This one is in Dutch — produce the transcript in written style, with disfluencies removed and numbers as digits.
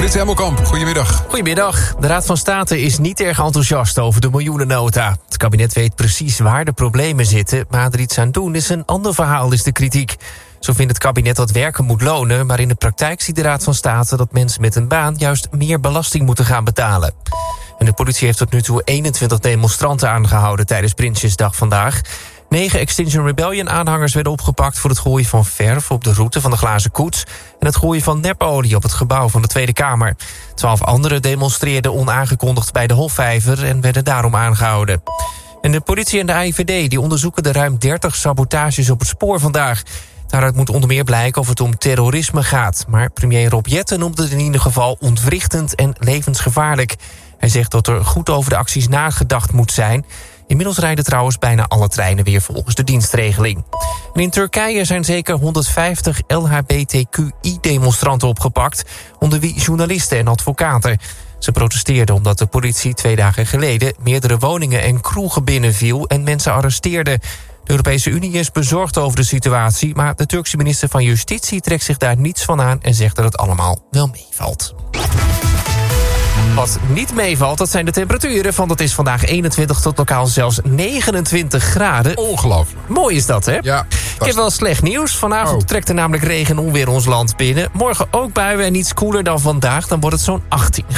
Frits Hemmelkamp, goedemiddag. Goedemiddag. De Raad van State is niet erg enthousiast over de miljoenennota. Het kabinet weet precies waar de problemen zitten, maar er iets aan doen is een ander verhaal, is de kritiek. Zo vindt het kabinet dat werken moet lonen, maar in de praktijk ziet de Raad van State dat mensen met een baan juist meer belasting moeten gaan betalen. En de politie heeft tot nu toe 21 demonstranten aangehouden tijdens Prinsjesdag vandaag. 9 Extinction Rebellion-aanhangers werden opgepakt voor het gooien van verf op de route van de glazen koets en het gooien van nepolie op het gebouw van de Tweede Kamer. 12 anderen demonstreerden onaangekondigd bij de Hofvijver en werden daarom aangehouden. En de politie en de AIVD die onderzoeken de ruim 30 sabotages op het spoor vandaag. Daaruit moet onder meer blijken of het om terrorisme gaat. Maar premier Rob Jetten noemt het in ieder geval ontwrichtend en levensgevaarlijk. Hij zegt dat er goed over de acties nagedacht moet zijn. Inmiddels rijden trouwens bijna alle treinen weer volgens de dienstregeling. En in Turkije zijn zeker 150 LHBTQI-demonstranten opgepakt, onder wie journalisten en advocaten. Ze protesteerden omdat de politie 2 dagen geleden meerdere woningen en kroegen binnenviel en mensen arresteerde. De Europese Unie is bezorgd over de situatie, maar de Turkse minister van Justitie trekt zich daar niets van aan en zegt dat het allemaal wel meevalt. Wat niet meevalt, dat zijn de temperaturen, want het is vandaag 21 tot lokaal zelfs 29 graden. Ongelooflijk. Mooi is dat, hè? Ja. Ik heb wel slecht nieuws. Vanavond trekt er namelijk regen en onweer ons land binnen. Morgen ook buien en iets koeler dan vandaag. Dan wordt het zo'n 18